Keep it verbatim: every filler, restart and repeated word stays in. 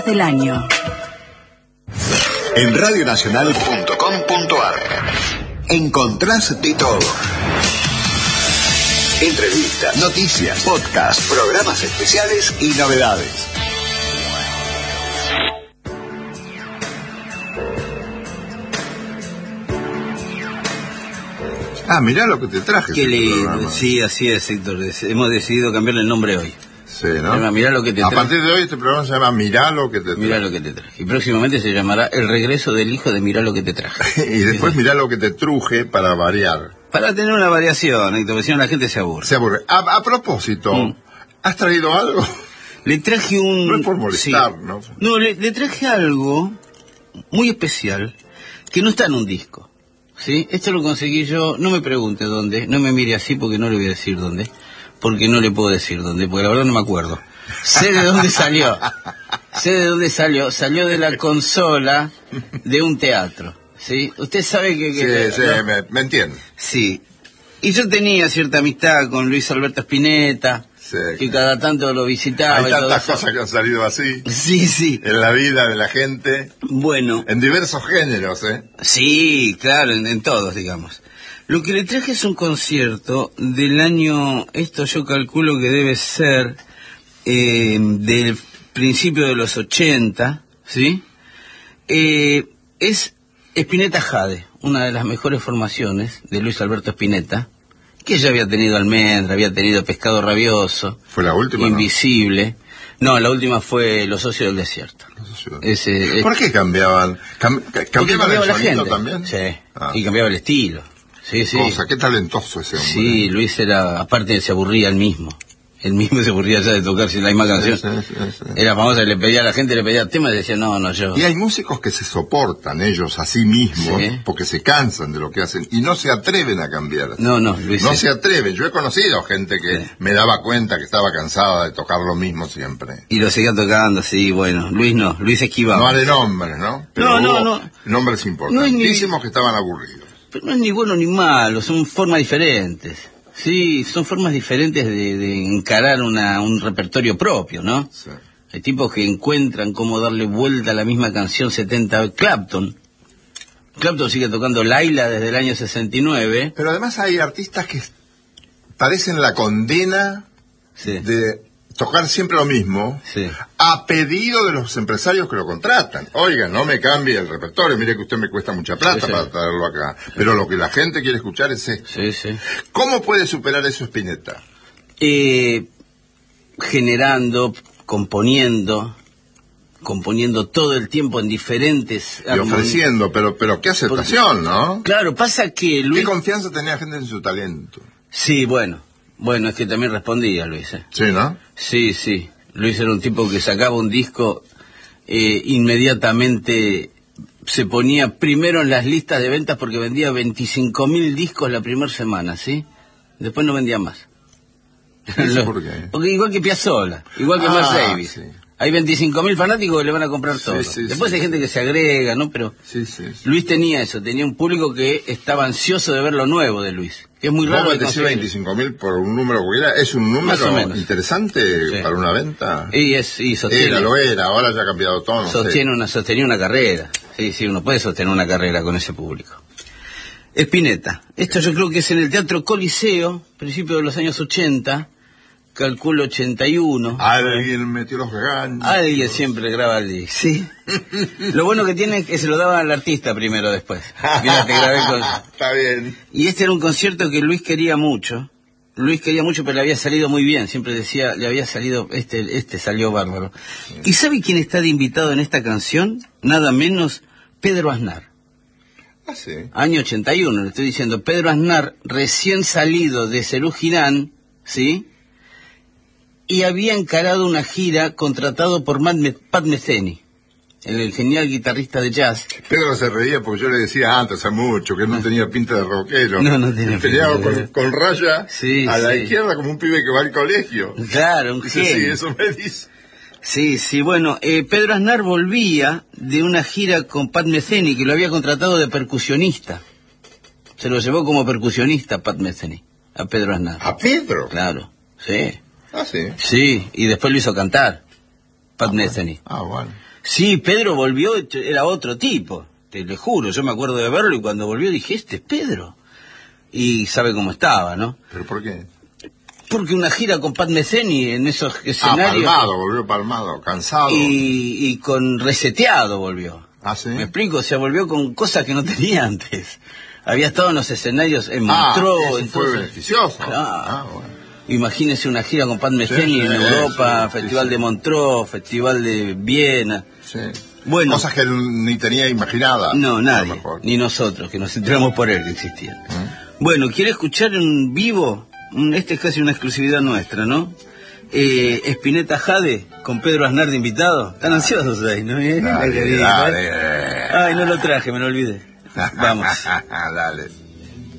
del año. En radio nacional punto com punto ar encontrás de todo. Entrevistas, noticias, podcasts, programas especiales y novedades. Ah, mirá lo que te traje. Qué lindo, sí, así es, Héctor. Hemos decidido cambiarle el nombre hoy. Sí, ¿no? Mirá lo que te A traje. partir de hoy este programa se llama Mirá lo que te traje. Mirá lo que te traje. Y próximamente se llamará El regreso del hijo de Mirá lo que te traje. Y después Mirá lo que te truje para variar. Para tener una variación, Héctor, porque si no la gente se aburre. Se aburre. A, a propósito, Mm. ¿has traído algo? Le traje un... No es por molestar, sí. ¿no? No, le, le traje algo muy especial que no está en un disco. ¿Sí? Esto lo conseguí yo, no me pregunte dónde, no me mire así porque no le voy a decir dónde, porque no le puedo decir dónde, porque la verdad no me acuerdo. Sé de dónde salió, sé de dónde salió, salió de la consola de un teatro, ¿sí? Usted sabe que... que Sí, sí, ¿no? me, me entiendo. Sí, y yo tenía cierta amistad con Luis Alberto Spinetta, Sí. que cada tanto lo visitaba. Hay y todo tantas eso. cosas que han salido así Sí, sí, en la vida de la gente, bueno... en diversos géneros, ¿eh? Sí, claro, en, en todos, digamos. Lo que le traje es un concierto del año, esto yo calculo que debe ser eh, del principio de los ochenta, ¿sí? Eh, es Spinetta Jade, una de las mejores formaciones de Luis Alberto Spinetta, que ya había tenido Almendra, había tenido Pescado Rabioso, ¿Fue la última? Invisible. No, la última fue Los Socios del Desierto. ¿No? Ese, ¿Por qué cambiaban? Cam- Porque ¿Cambiaban cambiaba el la sonido gente. también? Sí, Ah. y cambiaba el estilo. Sí, sí. Cosa, qué talentoso ese hombre. Sí, Luis era, aparte se aburría él mismo. Él mismo se aburría ya de tocar la misma canción. Sí, sí, sí, sí. Era famosa, le pedía a la gente, le pedía temas y decía, no, no, yo. Y hay músicos que se soportan ellos a sí mismos Sí. porque se cansan de lo que hacen y no se atreven a cambiar. No, no, Luis. No es- se atreven. Yo he conocido gente que Sí. me daba cuenta que estaba cansada de tocar lo mismo siempre. Y lo seguía tocando, sí, bueno. Luis no, Luis esquivaba. No haré nombres, ¿no? No, no, hubo no. Nombres importantísimos No es que estaban aburridos. Pero no es ni bueno ni malo, son formas diferentes. Sí, son formas diferentes de, de encarar una, un repertorio propio, ¿no? Sí. Hay tipos que encuentran cómo darle vuelta a la misma canción setenta. Clapton. Clapton sigue tocando Laila desde el año sesenta y nueve. Pero además hay artistas que parecen la condena Sí. de tocar siempre lo mismo Sí. a pedido de los empresarios que lo contratan. Oiga, no me cambie el repertorio, mire que usted me cuesta mucha plata Sí, sí. para traerlo acá. Pero lo que la gente quiere escuchar es esto. Sí, sí. ¿Cómo puede superar eso Spinetta? Eh, generando, componiendo, componiendo todo el tiempo en diferentes... Y armonías. ofreciendo, pero pero qué aceptación, ¿no? Claro, pasa que ¿Qué Luis... confianza tenía gente en su talento? Sí, bueno. Bueno, es que también respondía Luis, ¿eh? Sí, ¿no? Sí, sí. Luis era un tipo que sacaba un disco, eh, inmediatamente se ponía primero en las listas de ventas porque vendía veinticinco mil discos la primera semana, ¿sí? Después no vendía más. ¿Eso por qué? Porque igual que Piazzolla, igual que Ah, Miles Davis. sí. Hay veinticinco mil fanáticos que le van a comprar Sí, todo. sí, Después sí. hay gente que se agrega, ¿no? Pero Sí, sí. sí. Luis tenía eso, tenía un público que estaba ansioso de ver lo nuevo de Luis. Que es muy ¿Vos raro de decís conseguir. veinticinco mil por un número que era? ¿Es un Más o número menos. interesante Sí. para una venta? Y es, y sostiene. Era, lo era, ahora ya ha cambiado todo, no sé. Sostiene una, sostenía una carrera. Sí, sí, uno puede sostener una carrera con ese público. Spinetta. Esto yo creo que es en el Teatro Coliseo, principio de los años ochenta, calculo ochenta y uno. Alguien metió los ganchos. Alguien siempre graba el disco. Sí. Lo bueno que tiene es que se lo daban al artista primero después. Mira, te grabé con... Está bien. Y este era un concierto que Luis quería mucho. Luis quería mucho, pero le había salido muy bien. Siempre decía, le había salido, este, este salió bárbaro. ¿Y sabe quién está de invitado en esta canción? Nada menos Pedro Aznar. Ah, sí. Año ochenta y uno, le estoy diciendo. Pedro Aznar, recién salido de Serú Girán, ¿sí? Y había encarado una gira contratado por Matt Me- Pat Metheny, el, el genial guitarrista de jazz. Pedro se reía porque yo le decía antes, hace mucho, que no tenía pinta de rockero. No, no tenía Tenía pinta de- con, con raya Sí, a la sí. izquierda como un pibe que va al colegio. Claro, un Dice, sí, genio. eso me dice. Sí, sí, bueno, eh, Pedro Aznar volvía de una gira con Pat Metheny, que lo había contratado de percusionista. Se lo llevó como percusionista Pat Metheny, a Pedro Aznar. ¿A Pedro? Claro, sí. Ah, sí. Sí, y después lo hizo cantar, Pat Metheny. Ah, bueno. Sí, Pedro volvió, era otro tipo, te lo juro, yo me acuerdo de verlo y cuando volvió dije, este es Pedro. Y sabe cómo estaba, ¿no? ¿Pero por qué? Porque una gira con Pat Metheny en esos escenarios... Ah, palmado, volvió palmado, cansado. Y, y con reseteado volvió. ¿Ah, sí? ¿Me explico? O sea, volvió con cosas que no tenía antes. Había estado en los escenarios en Montreux. Ah, eso entonces, fue beneficioso. Claro. Ah, bueno. Imagínese una gira con Pat Metheny Sí, en sí, Europa, sí, Festival sí. de Montreux, Festival de Viena. Sí. Bueno. Cosas que ni tenía imaginada. No, a nadie, lo mejor. ni nosotros, que nos enteramos por él que existían. ¿Mm? Bueno, ¿quiere escuchar en vivo? Este es casi una exclusividad nuestra, ¿no? Eh, Spinetta Jade, con Pedro Aznar de invitado. Están ansiosos ahí, ¿no? Dale, Querido, dale, ¿eh? dale. Ay, no lo traje, me lo olvidé. Vamos. Dale.